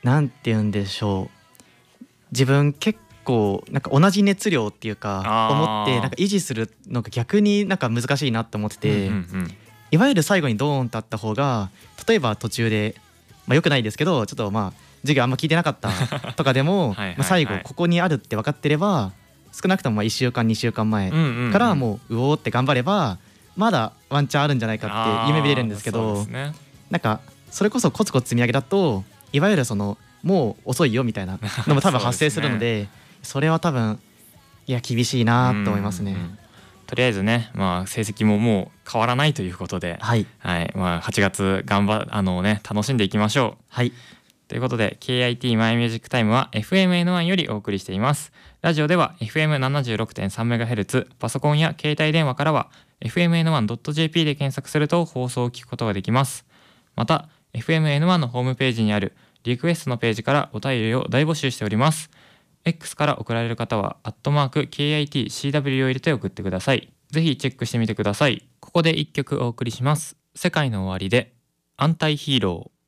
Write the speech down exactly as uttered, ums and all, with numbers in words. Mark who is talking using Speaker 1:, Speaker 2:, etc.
Speaker 1: なんて言うんでしょう、自分結構なんか同じ熱量っていうか思ってなんか維持するのが逆になんか難しいなって思ってて、
Speaker 2: うんうんうん、
Speaker 1: いわゆる最後にドーンとあった方が、例えば途中で、まあ、よくないですけどちょっとまあ授業あんま聞いてなかったとかでもはいはい、はい、まあ、最後ここにあるって分かってれば、少なくともまあいっしゅうかんにしゅうかんまえからもううおーって頑張ればまだワンチャンあるんじゃないかって夢見れるんですけど、ね、なんかそれこそコツコツ積み上げだといわゆるそのもう遅いよみたいなのも多分発生するのでそれは多分いや厳しいなと思いますね。うんうん、
Speaker 2: とりあえずね、まあ、成績ももう変わらないということで、はいはい、まあ、はちがつ頑張あの、ね、楽しんでいきましょう。はいということで ケーアイティー マイミュージックタイムは エフエムエヌワン よりお送りしています。ラジオでは エフエムななじゅうろくてんさんメガヘルツ、パソコンや携帯電話からは エフエムエヌワンドットジェーピー で検索すると放送を聞くことができます。また エフエムエヌワン のホームページにあるリクエストのページからお便りを大募集しております。 X から送られる方はアットマーク ケーアイティーシーダブリュー を入れて送ってください。ぜひチェックしてみてください。ここでいっきょくお送りします。世界の終わりでアンタイヒーロー。